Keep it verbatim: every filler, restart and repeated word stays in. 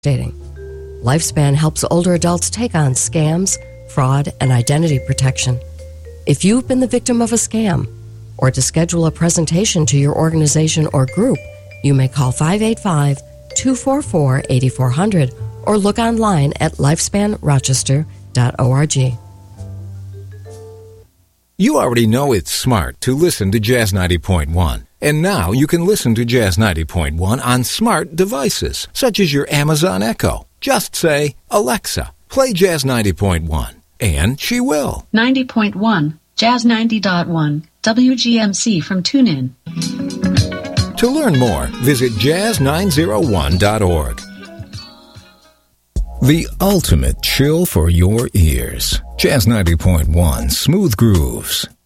Dating. Lifespan helps older adults take on scams, fraud, and identity protection. If you've been the victim of a scam, or to schedule a presentation to your organization or group, you may call five eight five, two four four, eight four zero zero or look online at lifespan rochester dot org. You already know it's smart to listen to Jazz ninety point one. And now you can listen to Jazz ninety point one on smart devices, such as your Amazon Echo. Just say, Alexa, play Jazz ninety point one, and she will. ninety point one, Jazz ninety point one, W G M C from TuneIn. To learn more, visit jazz nine oh one dot org. The ultimate chill for your ears. Jazz ninety point one, smooth grooves.